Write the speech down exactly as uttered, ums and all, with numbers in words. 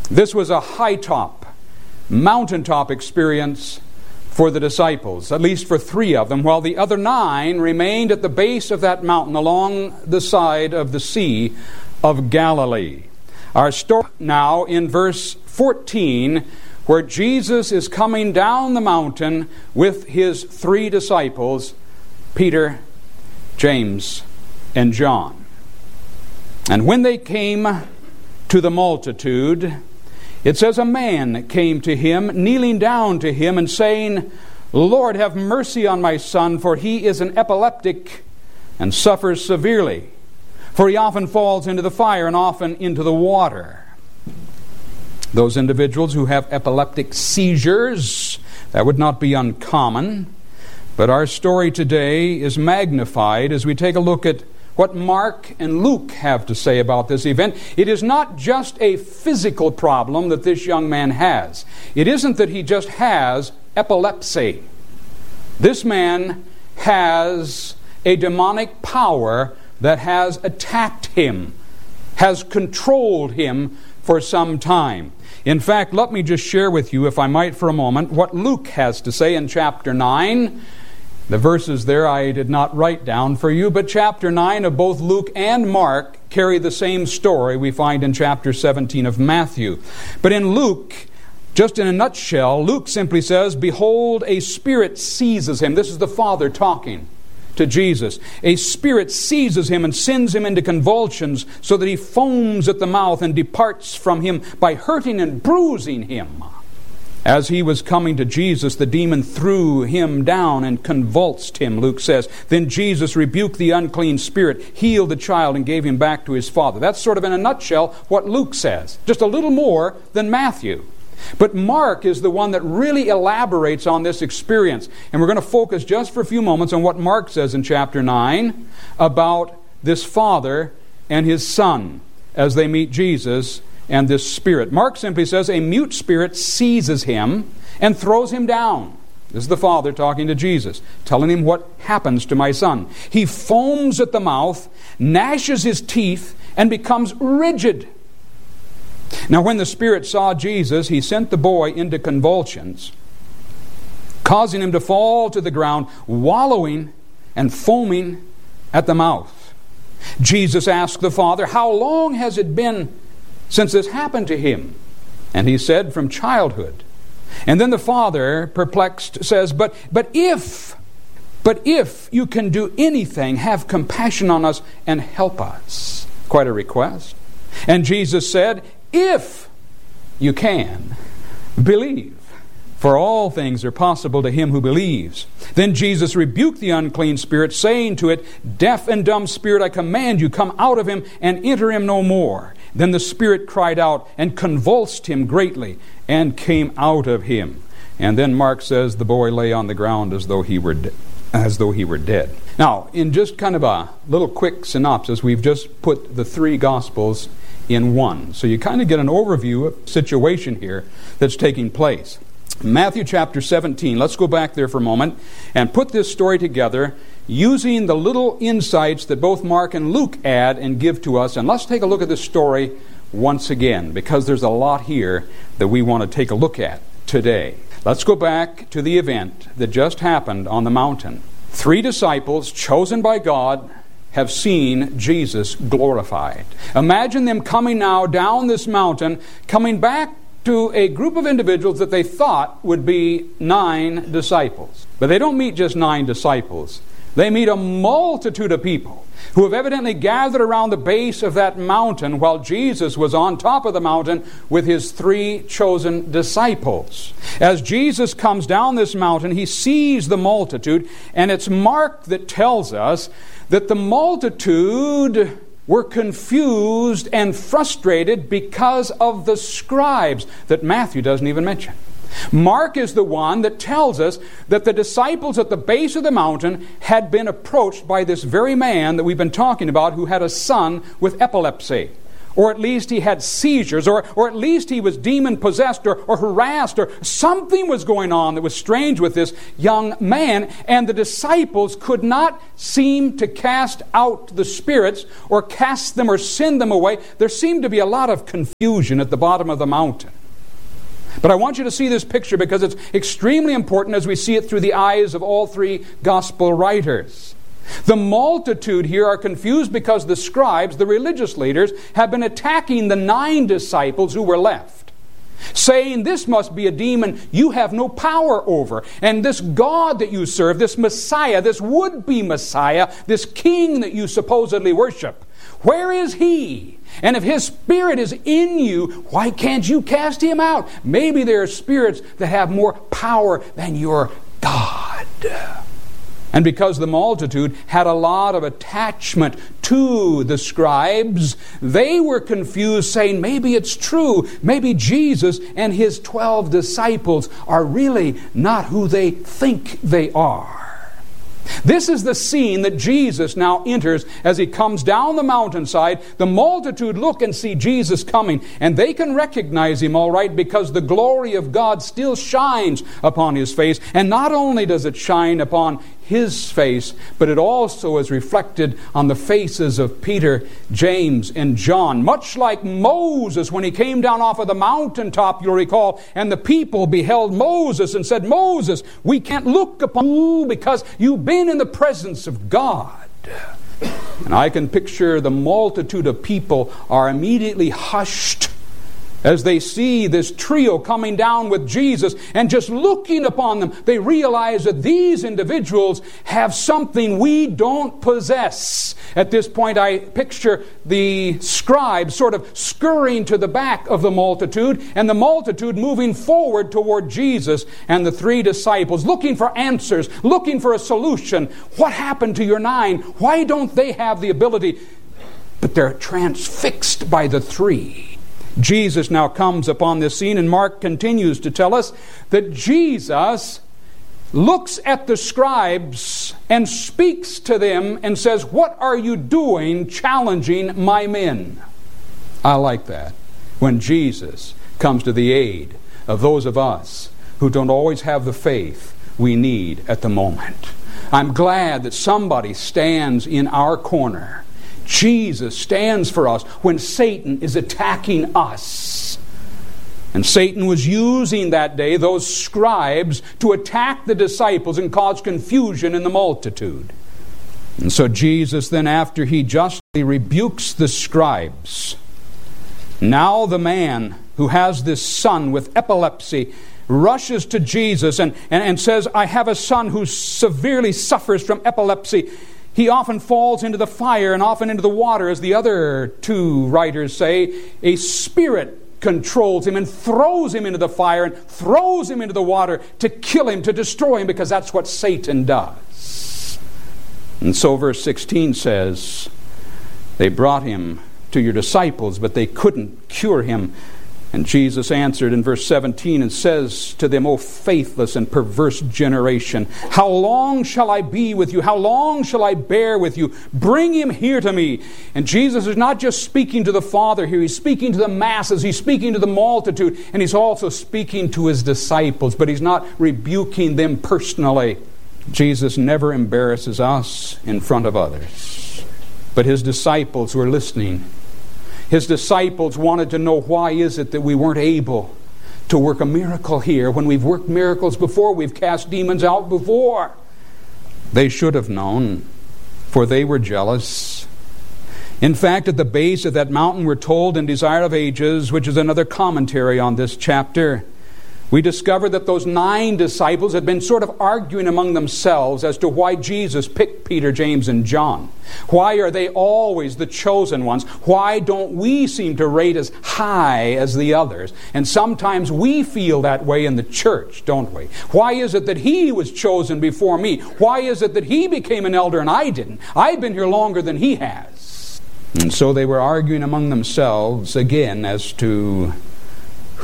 This was a high-top, mountaintop experience for the disciples, at least for three of them, while the other nine remained at the base of that mountain along the side of the Sea of Galilee. Our story now in verse fourteen, where Jesus is coming down the mountain with his three disciples, Peter, James, and John. And when they came to the multitude, it says, a man came to him, kneeling down to him and saying, Lord, have mercy on my son, for he is an epileptic and suffers severely. For he often falls into the fire and often into the water. Those individuals who have epileptic seizures, that would not be uncommon. But our story today is magnified as we take a look at what Mark and Luke have to say about this event. It is not just a physical problem that this young man has. It isn't that he just has epilepsy. This man has a demonic power that has attacked him, has controlled him for some time. In fact, let me just share with you, if I might for a moment, what Luke has to say in chapter nine. The verses there I did not write down for you, but chapter nine of both Luke and Mark carry the same story we find in chapter seventeen of Matthew. But in Luke, just in a nutshell, Luke simply says, Behold, a spirit seizes him. This is the Father talking to Jesus. A spirit seizes him and sends him into convulsions so that he foams at the mouth and departs from him by hurting and bruising him. As he was coming to Jesus, the demon threw him down and convulsed him, Luke says. Then Jesus rebuked the unclean spirit, healed the child, and gave him back to his father. That's sort of in a nutshell what Luke says. Just a little more than Matthew. But Mark is the one that really elaborates on this experience. And we're going to focus just for a few moments on what Mark says in chapter nine about this father and his son as they meet Jesus and this spirit. Mark simply says a mute spirit seizes him and throws him down. This is the Father talking to Jesus, telling him what happens to my son. He foams at the mouth, gnashes his teeth, and becomes rigid. Now when the spirit saw Jesus, he sent the boy into convulsions, causing him to fall to the ground, wallowing and foaming at the mouth. Jesus asked the Father, How long has it been since this happened to him? And he said, From childhood. And then the Father, perplexed, says, But but if, but if you can do anything, have compassion on us and help us. Quite a request. And Jesus said, If you can, believe. For all things are possible to him who believes. Then Jesus rebuked the unclean spirit, saying to it, Deaf and dumb spirit, I command you, come out of him and enter him no more. Then the spirit cried out and convulsed him greatly and came out of him. And then Mark says the boy lay on the ground as though he were de- as though he were dead. Now, in just kind of a little quick synopsis, we've just put the three Gospels in one. So you kind of get an overview of the situation here that's taking place. Matthew chapter seventeen, let's go back there for a moment and put this story together using the little insights that both Mark and Luke add and give to us. And let's take a look at this story once again, because there's a lot here that we want to take a look at today. Let's go back to the event that just happened on the mountain. Three disciples chosen by God have seen Jesus glorified. Imagine them coming now down this mountain, coming back to a group of individuals that they thought would be nine disciples. But they don't meet just nine disciples. They meet a multitude of people who have evidently gathered around the base of that mountain while Jesus was on top of the mountain with his three chosen disciples. As Jesus comes down this mountain, he sees the multitude, and it's Mark that tells us that the multitude were confused and frustrated because of the scribes that Matthew doesn't even mention. Mark is the one that tells us that the disciples at the base of the mountain had been approached by this very man that we've been talking about who had a son with epilepsy. or at least he had seizures, or, or at least he was demon-possessed or, or harassed, or something was going on that was strange with this young man, and the disciples could not seem to cast out the spirits or cast them or send them away. There seemed to be a lot of confusion at the bottom of the mountain. But I want you to see this picture because it's extremely important as we see it through the eyes of all three gospel writers. The multitude here are confused because the scribes, the religious leaders, have been attacking the nine disciples who were left, saying, this must be a demon you have no power over. And this God that you serve, this Messiah, this would-be Messiah, this king that you supposedly worship, where is he? And if his spirit is in you, why can't you cast him out? Maybe there are spirits that have more power than your God. And because the multitude had a lot of attachment to the scribes, they were confused, saying, maybe it's true. Maybe Jesus and his twelve disciples are really not who they think they are. This is the scene that Jesus now enters as he comes down the mountainside. The multitude look and see Jesus coming, and they can recognize him all right because the glory of God still shines upon his face. And not only does it shine upon his face, but it also is reflected on the faces of Peter, James, and John. Much like Moses when he came down off of the mountaintop, you'll recall, and the people beheld Moses and said, Moses, we can't look upon you because you've been in the presence of God. And I can picture the multitude of people are immediately hushed as they see this trio coming down with Jesus, and just looking upon them, they realize that these individuals have something we don't possess. At this point, I picture the scribes sort of scurrying to the back of the multitude, and the multitude moving forward toward Jesus and the three disciples, looking for answers, looking for a solution. What happened to your nine? Why don't they have the ability? But they're transfixed by the three. Jesus now comes upon this scene, and Mark continues to tell us that Jesus looks at the scribes and speaks to them and says, what are you doing challenging my men? I like that. When Jesus comes to the aid of those of us who don't always have the faith we need at the moment. I'm glad that somebody stands in our corner. Jesus stands for us when Satan is attacking us. And Satan was using that day those scribes to attack the disciples and cause confusion in the multitude. And so Jesus then, after he justly rebukes the scribes, now the man who has this son with epilepsy rushes to Jesus and, and, and says, I have a son who severely suffers from epilepsy. He often falls into the fire and often into the water, as the other two writers say. A spirit controls him and throws him into the fire and throws him into the water to kill him, to destroy him, because that's what Satan does. And so verse sixteen says, they brought him to your disciples, but they couldn't cure him. And Jesus answered in verse seventeen and says to them, O faithless and perverse generation, how long shall I be with you? How long shall I bear with you? Bring him here to me. And Jesus is not just speaking to the Father here. He's speaking to the masses. He's speaking to the multitude. And he's also speaking to his disciples. But he's not rebuking them personally. Jesus never embarrasses us in front of others. But his disciples were listening. His disciples wanted to know, why is it that we weren't able to work a miracle here when we've worked miracles before, we've cast demons out before? They should have known, for they were jealous. In fact, at the base of that mountain, we're told in Desire of Ages, which is another commentary on this chapter, we discover that those nine disciples had been sort of arguing among themselves as to why Jesus picked Peter, James, and John. Why are they always the chosen ones? Why don't we seem to rate as high as the others? And sometimes we feel that way in the church, don't we? Why is it that he was chosen before me? Why is it that he became an elder and I didn't? I've been here longer than he has. And so they were arguing among themselves again as to